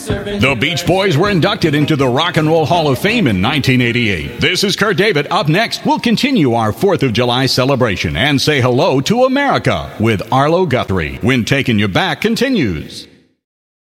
The Beach Boys were inducted into the Rock and Roll Hall of Fame in 1988. This is Kurt David. Up next, we'll continue our 4th of July celebration and say hello to America with Arlo Guthrie when Taking You Back continues.